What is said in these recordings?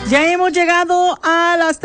Ya hemos llegado a las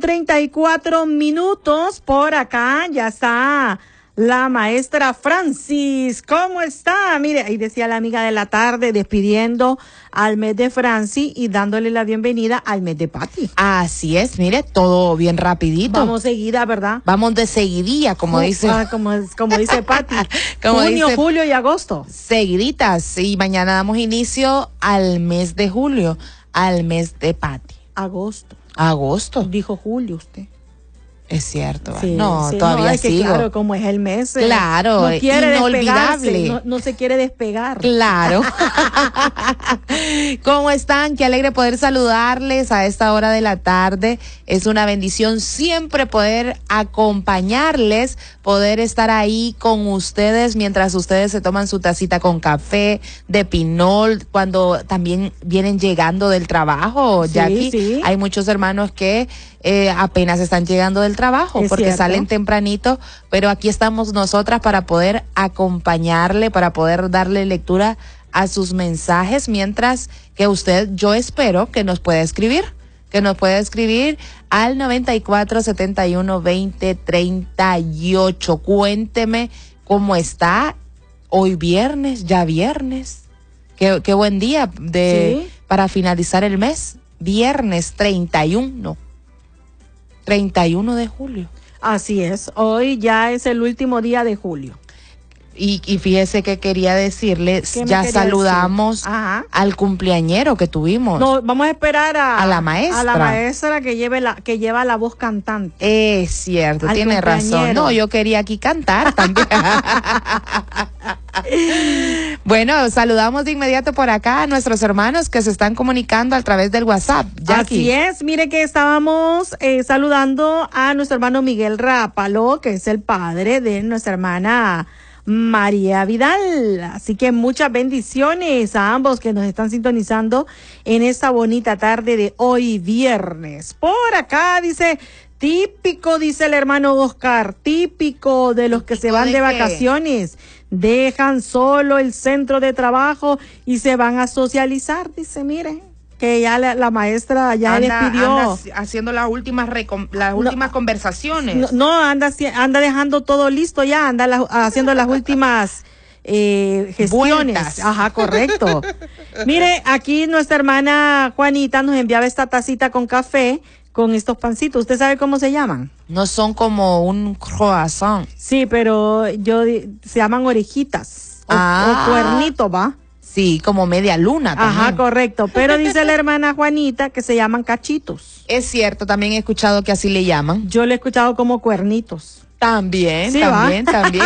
3:34. Por acá ya está la maestra Francis. ¿Cómo está? Mire, ahí decía la amiga de la tarde despidiendo al mes de Francis y dándole la bienvenida al mes de Patty. Así es, mire, todo bien rapidito. Vamos seguida, ¿verdad? Vamos de seguidilla, como dice. Como dice Patty. Junio, dice, julio y agosto. Seguiditas. Y mañana damos inicio al mes de julio, al mes de Patty. Agosto. Dijo julio usted. Es cierto. Sí, no, sí, todavía no, es que sigo. Claro, como es el mes. Claro, no quiere inolvidable. No se quiere despegar. Claro. ¿Cómo están? Qué alegre poder saludarles a esta hora de la tarde. Es una bendición siempre poder acompañarles, poder estar ahí con ustedes mientras ustedes se toman su tacita con café, de pinol, cuando también vienen llegando del trabajo, Sí, Jackie. sí. Hay muchos hermanos que apenas están llegando del trabajo, porque cierto. salen tempranito, pero aquí estamos nosotras para poder acompañarle, para poder darle lectura a sus mensajes, mientras que usted, yo espero que nos pueda escribir al 94712038. Cuénteme cómo está hoy viernes, ya viernes. Qué buen día Sí. para finalizar el mes, viernes 31 de julio. Así es, hoy ya es el último día de julio. Y fíjese que quería decirles, ¿Qué me ya quería saludamos decir? Ajá. al cumpleañero que tuvimos. No, vamos a esperar A la maestra. A la maestra que lleva la voz cantante. Es cierto, Al tiene razón. cumpleañero. No, yo quería aquí cantar también. Bueno, saludamos de inmediato por acá a nuestros hermanos que se están comunicando a través del WhatsApp. Jackie. Así es, mire que estábamos saludando a nuestro hermano Miguel Rápalo, que es el padre de nuestra hermana María Vidal. Así que muchas bendiciones a ambos que nos están sintonizando en esta bonita tarde de hoy viernes. Por acá dice, típico, dice el hermano Oscar, típico de los que se van ¿de de qué? vacaciones. Dejan solo el centro de trabajo y se van a socializar, dice, mire, que ya la maestra ya despidió. Anda haciendo las últimas conversaciones. No, anda dejando todo listo ya, anda haciendo las últimas gestiones. Vueltas. Ajá, correcto. Mire, aquí nuestra hermana Juanita nos enviaba esta tacita con café, con estos pancitos. ¿Usted sabe cómo se llaman? No son como un croissant. Sí, pero se llaman orejitas o cuernitos, ¿va? Sí, como media luna también. Ajá, correcto. Pero dice la hermana Juanita que se llaman cachitos. Es cierto, también he escuchado que así le llaman. Yo le he escuchado como cuernitos. También, Sí, también.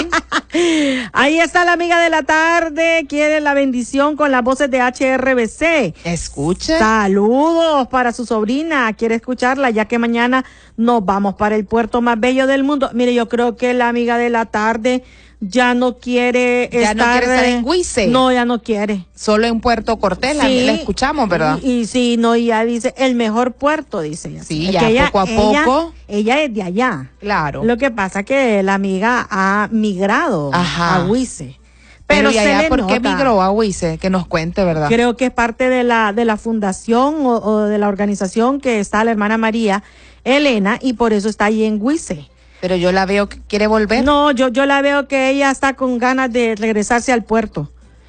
Ahí está la amiga de la tarde, quiere la bendición con las voces de HRBC. Escuche. Saludos para su sobrina, quiere escucharla ya que mañana nos vamos para el puerto más bello del mundo. Mire, yo creo que la amiga de la tarde ya no quiere estar en Huize. No, ya no quiere. Solo en Puerto Cortés la escuchamos, ¿verdad? Y sí, no, ya dice, el mejor puerto, dice ella. Sí, Es ya que poco a poco. Ella es de allá. Claro. Lo que pasa es que la amiga ha migrado a Huize. Pero se allá, le ¿por qué nota. migró a Huize? Que nos cuente, ¿verdad? Creo que es parte de la fundación o de la organización que está la hermana María Elena y por eso está ahí en Huize. Pero yo la veo que quiere volver. No, yo la veo que ella está con ganas de regresarse al puerto.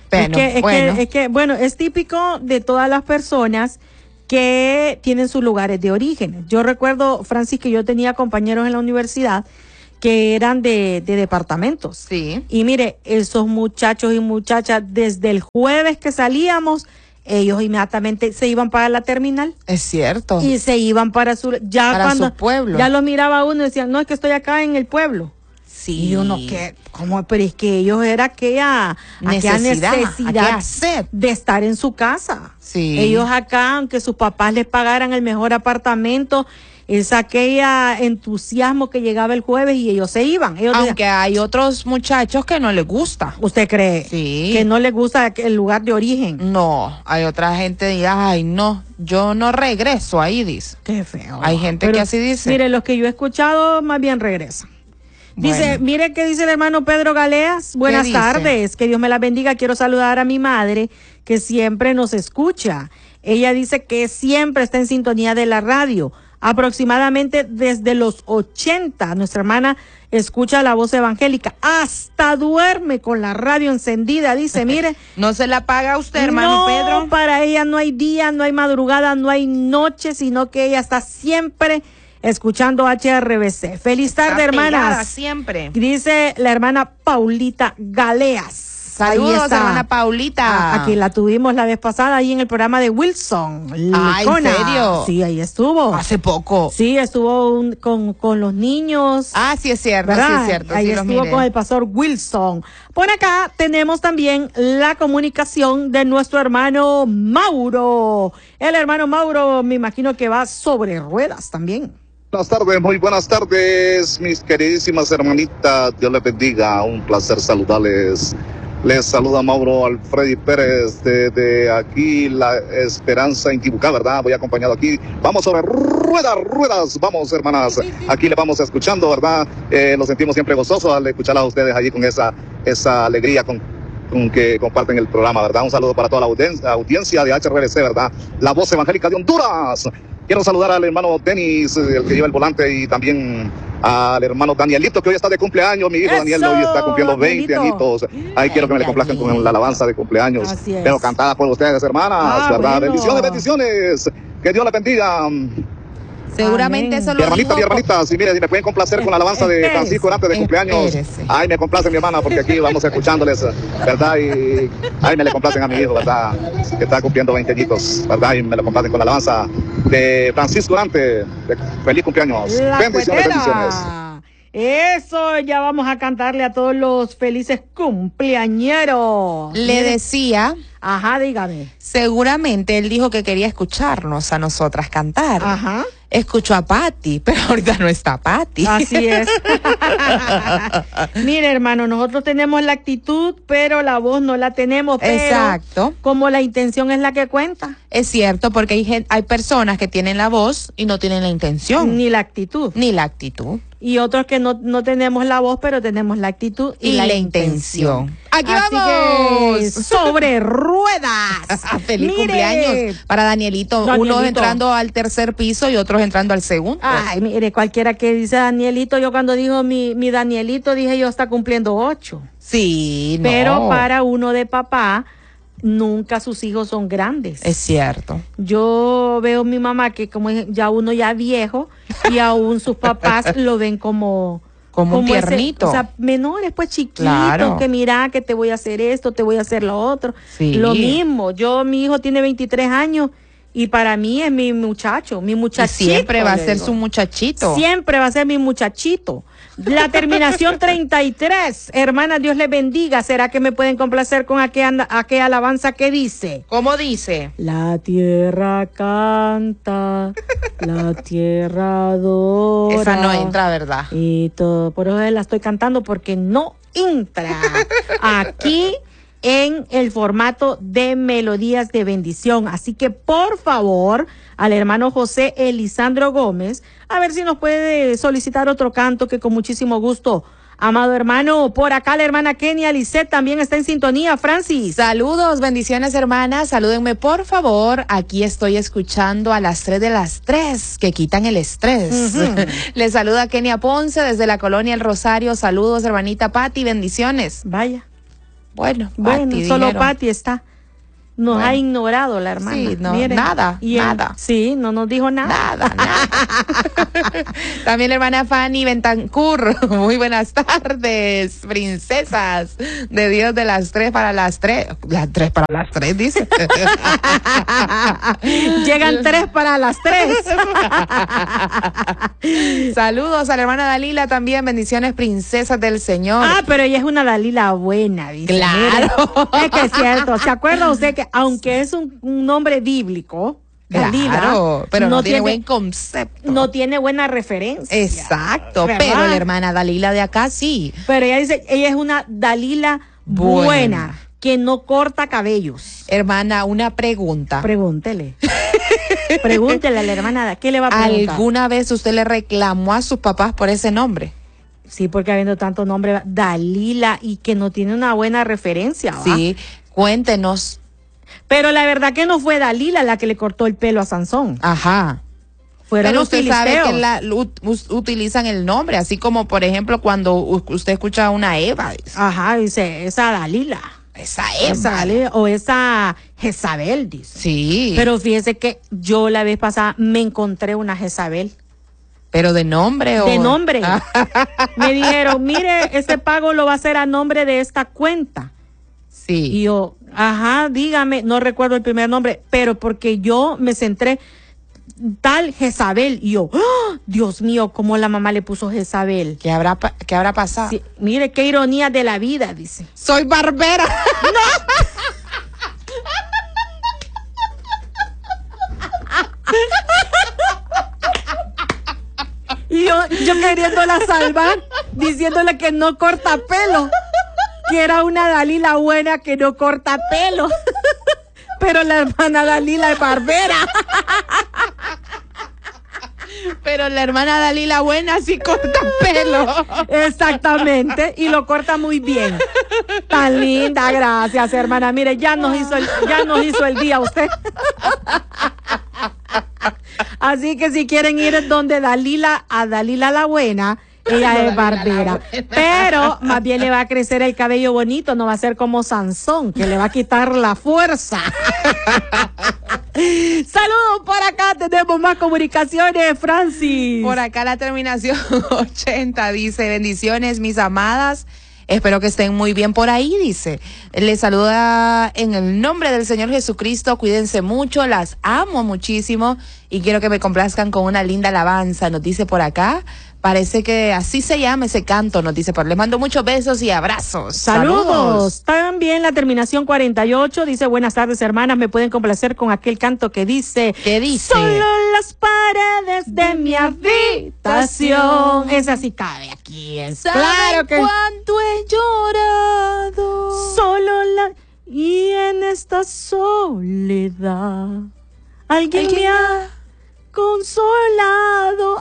Bueno, es típico de todas las personas que tienen sus lugares de origen. Yo recuerdo, Francis, que yo tenía compañeros en la universidad que eran de departamentos. Sí. Y mire, esos muchachos y muchachas, desde el jueves que salíamos, ellos inmediatamente se iban para la terminal. Es cierto. Y se iban para su pueblo. Ya lo miraba uno y decían, no, es que estoy acá en el pueblo. Sí. Y uno, ¿cómo? Pero es que ellos era aquella necesidad de estar en su casa. Sí. Ellos acá, aunque sus papás les pagaran el mejor apartamento, es aquella entusiasmo que llegaba el jueves y ellos se iban. Aunque hay otros muchachos que no les gusta. ¿Usted cree? Sí. Que no les gusta el lugar de origen. No, hay otra gente que dice, ay, no, yo no regreso ahí, dice. Qué feo. Hay gente que así dice. Mire, los que yo he escuchado más bien regresan. Dice, mire qué dice el hermano Pedro Galeas. Buenas tardes, que Dios me la bendiga. Quiero saludar a mi madre que siempre nos escucha. Ella dice que siempre está en sintonía de la radio. Aproximadamente desde los 80, nuestra hermana escucha la voz evangélica, hasta duerme con la radio encendida, dice, mire. ¿No se la paga usted, hermano Pedro? No, para ella no hay día, no hay madrugada, no hay noche, sino que ella está siempre escuchando HRBC. Feliz tarde, hermanas. Siempre. Dice la hermana Paulita Galeas. Saludos, hermana Paulita. Aquí la tuvimos la vez pasada ahí en el programa de Wilson. Ah, ¿en serio? Sí, ahí estuvo. Hace poco. Sí, estuvo con los niños. Ah, sí es cierto, ¿verdad? Sí es cierto. Ahí sí estuvo con el pastor Wilson. Por acá tenemos también la comunicación de nuestro hermano Mauro. El hermano Mauro, me imagino que va sobre ruedas también. Buenas tardes, muy buenas tardes, mis queridísimas hermanitas. Dios les bendiga, un placer saludarles. Les saluda Mauro Alfredi Pérez de aquí, La Esperanza en Tibucá, ¿verdad? Voy acompañado aquí. Vamos sobre ruedas. Vamos, hermanas. Aquí le vamos escuchando, ¿verdad? Nos sentimos siempre gozosos al escucharlas a ustedes allí con esa alegría con que comparten el programa, ¿verdad? Un saludo para toda la audiencia de HRBC, ¿verdad? La voz evangélica de Honduras. Quiero saludar al hermano Denis, el que lleva el volante, y también al hermano Danielito, que hoy está de cumpleaños. Mi hijo Daniel hoy está cumpliendo 20 añitos. Ahí quiero que me le complazcan con la alabanza de cumpleaños. Pero cantada por ustedes, hermanas, ¿verdad? Bueno. Bendiciones. Que Dios les bendiga. Seguramente eso lo mi hermanita, si me pueden complacer con la alabanza de Francisco antes de cumpleaños. Ay, me complace mi hermana, porque aquí vamos escuchándoles, ¿verdad? Y ay, me le complacen a mi hijo, ¿verdad? Que está cumpliendo 20 añitos, ¿verdad? Y me lo complacen con la alabanza de Francisco antes. Feliz cumpleaños. Bendiciones. Eso, ya vamos a cantarle a todos los felices cumpleañeros. Le decía. Ajá, dígame. Seguramente él dijo que quería escucharnos a nosotras cantar. Ajá. Escuchó a Patti, pero ahorita no está Patti. Así es. Mire, hermano, nosotros tenemos la actitud, pero la voz no la tenemos. Pero exacto. Como la intención es la que cuenta. Es cierto, porque hay personas que tienen la voz y no tienen la intención. Ni la actitud. Y otros que no tenemos la voz, pero tenemos la actitud y la intención. Aquí así vamos. Que sobre ruedas. Feliz cumpleaños para Danielito. Unos entrando al tercer piso y otros entrando al segundo. Ay, mire, cualquiera que dice Danielito, yo cuando dijo mi Danielito, dije yo está cumpliendo 8. Sí, no. Pero para uno de papá, nunca sus hijos son grandes. Es cierto. Yo veo a mi mamá que como ya uno ya viejo y aún sus papás lo ven como un tiernito. O sea, menores, pues chiquitos, claro. Que mira, que te voy a hacer esto, te voy a hacer lo otro. Sí. Lo mismo, mi hijo tiene 23 años y para mí es mi muchacho, mi muchachito. Y siempre va a ser su muchachito. Siempre va a ser mi muchachito. La terminación 33, hermana, Dios les bendiga. ¿Será que me pueden complacer con aquella alabanza que dice? ¿Cómo dice? La tierra canta, la tierra adora. Esa no entra, ¿verdad? Y todo, por eso la estoy cantando porque no entra aquí en el formato de melodías de bendición. Así que por favor, al hermano José Elisandro Gómez, a ver si nos puede solicitar otro canto, que con muchísimo gusto. Amado hermano, por acá la hermana Kenia Lisset también está en sintonía. Francis. Saludos, bendiciones, hermanas. Salúdenme, por favor. Aquí estoy escuchando a las 3 de las 3, que quitan el estrés. Les saluda Kenia Ponce desde la colonia El Rosario. Saludos, hermanita Patti, bendiciones. Vaya. Bueno, solo Patti está. Nos ha ignorado la hermana. Sí, no, miren, nada. Sí, no nos dijo nada. Nada. También la hermana Fanny Bentancur. Muy buenas tardes, princesas de Dios, de las 3 para las 3. Las 3 para las 3, dice. Llegan 3 para las 3. Saludos a la hermana Dalila también. Bendiciones, princesas del Señor. Ah, pero ella es una Dalila buena, dice. Claro. Es que es cierto. ¿Se acuerda usted que aunque es un nombre bíblico, Dalila, claro, pero no tiene buen concepto. No tiene buena referencia. Exacto, ¿verdad? pero la hermana Dalila de acá sí. Pero ella dice, ella es una Dalila buena, que no corta cabellos. Hermana, una pregunta. Pregúntele a la hermana, ¿qué le va a preguntar? ¿Alguna vez usted le reclamó a sus papás por ese nombre? Sí, porque habiendo tanto nombre, Dalila, y que no tiene una buena referencia, ¿va? Sí, cuéntenos. Pero la verdad que no fue Dalila la que le cortó el pelo a Sansón. Ajá. Fueron Pero los usted sabe filisteos. que utilizan el nombre, así como, por ejemplo, cuando usted escucha a una Eva, dice, Ajá, dice, esa Dalila. esa Esa Eva. Dalila, o esa Jezabel, dice. Sí. Pero fíjese que yo la vez pasada me encontré una Jezabel. ¿Pero de nombre o...? De nombre. Me dijeron, mire, ese pago lo va a hacer a nombre de esta cuenta. Sí. Y yo, ajá, dígame, no recuerdo el primer nombre, pero porque yo me centré tal Jezabel. Y yo, ¡oh! Dios mío, cómo la mamá le puso Jezabel. ¿Qué habrá pasado? Sí, mire, qué ironía de la vida, dice. Soy barbera. Y yo queriéndola salvar, diciéndole que no corta pelo, que era una Dalila buena que no corta pelo. Pero la hermana Dalila es barbera. Pero la hermana Dalila buena sí corta pelo. Exactamente, y lo corta muy bien. Tan linda, gracias, hermana. Mire, ya nos hizo el día usted. Así que si quieren ir donde Dalila, a Dalila la buena, ella es barbera. Pero más bien le va a crecer el cabello bonito, no va a ser como Sansón, que le va a quitar la fuerza. Saludos por acá, tenemos más comunicaciones, Francis. Por acá la terminación 80 dice, bendiciones mis amadas, espero que estén muy bien por ahí, dice. Les saluda en el nombre del Señor Jesucristo, cuídense mucho, las amo muchísimo y quiero que me complazcan con una linda alabanza, nos dice por acá. Parece que así se llama ese canto, nos dice, les mando muchos besos y abrazos. Saludos. También la terminación 48 dice, buenas tardes hermanas, me pueden complacer con aquel canto que dice, ¿qué dice? Solo las paredes de mi habitación. Esa sí cabe aquí. Claro que cuánto he llorado. solo y en esta soledad alguien me ha consolado.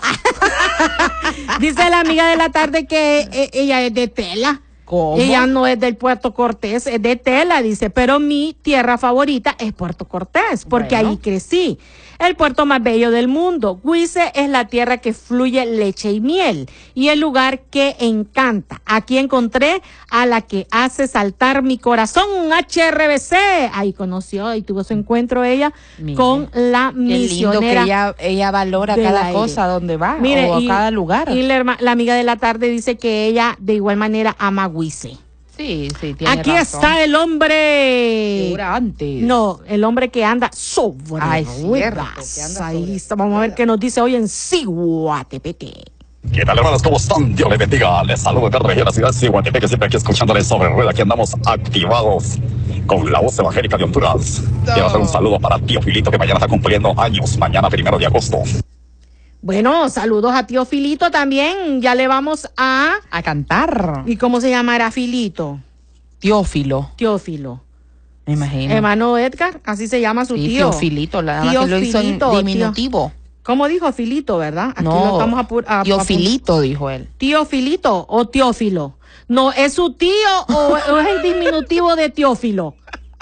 Dice la amiga de la tarde que ella es de Tela. ¿Cómo? Ella no es del Puerto Cortés, es de Tela, dice, pero mi tierra favorita es Puerto Cortés, porque Bueno. ahí crecí. El puerto más bello del mundo. Huize es la tierra que fluye leche y miel y el lugar que encanta. Aquí encontré a la que hace saltar mi corazón, HRBC. Ahí conoció y tuvo su encuentro ella Mire, con la Qué lindo misionera. que ella valora del cada aire. cosa donde va, Mire, o a cada lugar. Y la amiga de la tarde dice que ella de igual manera ama a Huize. Sí, tiene Aquí razón. está el hombre. Era antes. No, el hombre que anda sobre Ay, cierto, ruedas. que anda Ahí sobre está. Vamos a ver qué nos dice hoy en Ciguatepeque. ¿Qué tal, hermanos? ¿Cómo están? Dios les bendiga. Les saludo desde la ciudad de Ciguatepeque, siempre aquí escuchándoles sobre rueda. Aquí andamos activados con la voz evangélica de Honduras. Quiero hacer un saludo para tío Filito, que mañana está cumpliendo años, mañana 1 de agosto. Bueno, saludos a tío Filito también. Ya le vamos a... cantar. ¿Y cómo se llamará Filito? Teófilo, Teófilo. me imagino. Hermano Edgar, así se llama su Sí, tío. Teofilito, la más que lo hizo en Teofilito, diminutivo. ¿Cómo dijo Filito, verdad? Aquí lo No, estamos Teofilito, dijo él. ¿Tío Filito o Teófilo? No, ¿es su tío o es el diminutivo de Teófilo?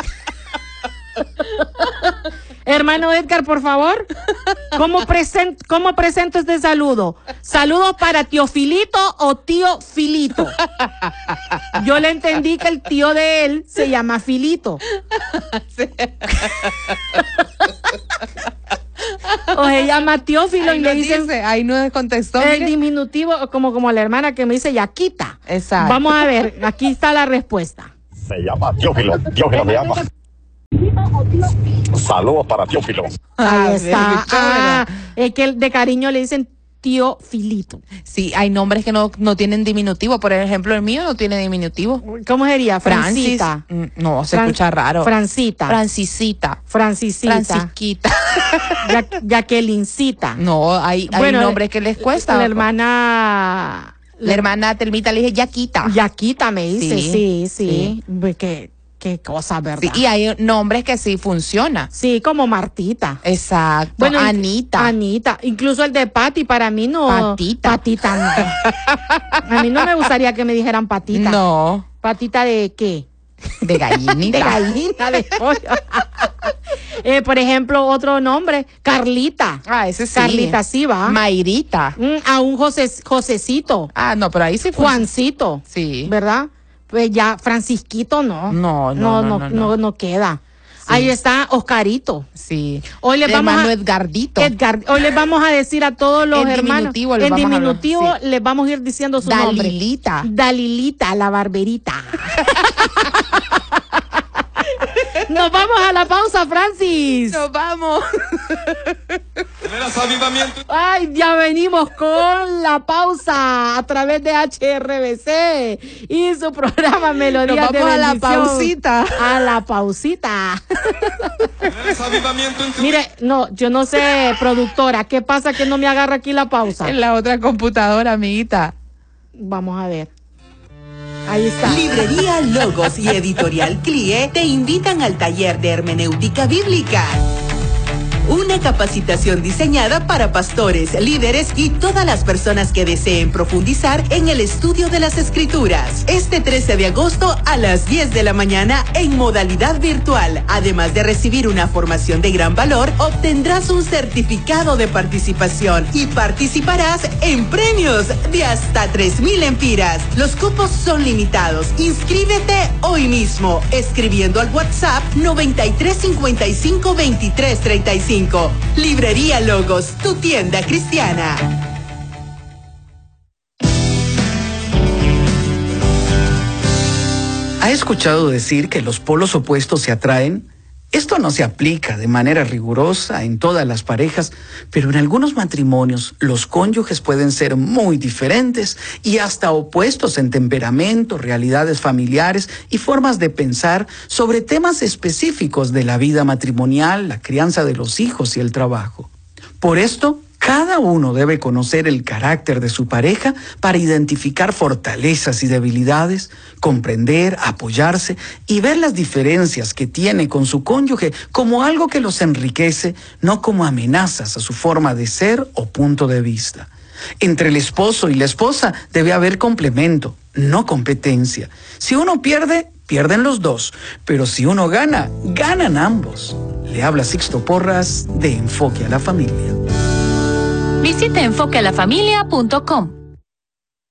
Hermano Edgar, por favor, ¿cómo presento este saludo? ¿Saludo para tío Filito o tío Filito? Yo le entendí que el tío de él se llama Filito. O se llama Teófilo Ahí y le nos dicen dice, ahí no contestó. el mire. diminutivo, como la hermana que me dice Yaquita. Exacto. Vamos a ver, aquí está la respuesta. Se llama Teófilo. Teófilo se llama. Saludos para Teófilo. Ahí está. qué chévere. Ah, es que de cariño le dicen tío Filito. Sí, hay nombres que no tienen diminutivo. Por ejemplo, el mío no tiene diminutivo. ¿Cómo sería? Francis. Francita. No, se escucha raro. Francita. Francisita. Francisita. Francisquita. Jacquelincita. No, hay nombres que les cuesta. La hermana. La hermana Telmita le dije Yaquita. Yaquita me dice, Sí, sí. Qué cosa, ¿verdad? Sí, y hay nombres que sí funciona. Sí, como Martita. Exacto. Bueno, Anita. Anita. Incluso el de Pati, para mí no. Patita. Patita no. A mí no me gustaría que me dijeran patita. No. ¿Patita de qué? De gallinita. De gallina, de pollo. Por ejemplo, otro nombre, Carlita. Ah, ese sí. Carlita sí va. Mayrita. A un Josecito. Ah, no, pero ahí sí fue. Juancito. Sí. ¿Verdad? Pues ya, Francisquito no. No queda. Sí. Ahí está Oscarito. Sí. Hoy les vamos a Edgardito. Hoy les vamos a decir a todos los hermanos. En diminutivo sí. Les vamos a ir diciendo su nombre. Dalilita, la barberita. Nos vamos a la pausa, Francis. Nos vamos. Ay, ya venimos con la pausa a través de HRBC y su programa Melodías de Bendición. Nos vamos a la pausita. A la pausita. Mire, no, yo no sé, productora, ¿qué pasa que no me agarra aquí la pausa? En la otra computadora, amiguita. Vamos a ver. Ahí está. Librería Logos y Editorial CLIE te invitan al taller de hermenéutica bíblica. Una capacitación diseñada para pastores, líderes y todas las personas que deseen profundizar en el estudio de las Escrituras. Este 13 de agosto a las 10 de la mañana en modalidad virtual. Además de recibir una formación de gran valor, obtendrás un certificado de participación y participarás en premios de hasta 3,000 empiras. Los cupos son limitados. Inscríbete hoy mismo escribiendo al WhatsApp 93552335. Librería Logos, tu tienda cristiana. ¿Ha escuchado decir que los polos opuestos se atraen? Esto no se aplica de manera rigurosa en todas las parejas, pero en algunos matrimonios los cónyuges pueden ser muy diferentes y hasta opuestos en temperamento, realidades familiares y formas de pensar sobre temas específicos de la vida matrimonial, la crianza de los hijos y el trabajo. Por esto, cada uno debe conocer el carácter de su pareja para identificar fortalezas y debilidades, comprender, apoyarse y ver las diferencias que tiene con su cónyuge como algo que los enriquece, no como amenazas a su forma de ser o punto de vista. Entre el esposo y la esposa debe haber complemento, no competencia. Si uno pierde, pierden los dos, pero si uno gana, ganan ambos. Le habla Sixto Porras de Enfoque a la Familia. Visite enfoquealafamilia.com.